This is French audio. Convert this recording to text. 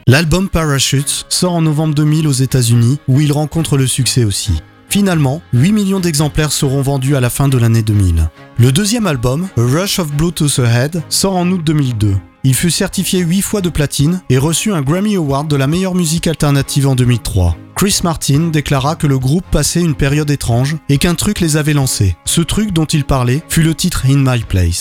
L'album Parachutes sort en novembre 2000 aux États-Unis, où il rencontre le succès aussi. Finalement, 8 millions d'exemplaires seront vendus à la fin de l'année 2000. Le deuxième album, A Rush of Blue to the Head, sort en août 2002. Il fut certifié 8 fois de platine et reçut un Grammy Award de la meilleure musique alternative en 2003. Chris Martin déclara que le groupe passait une période étrange et qu'un truc les avait lancés. Ce truc dont il parlait fut le titre In My Place.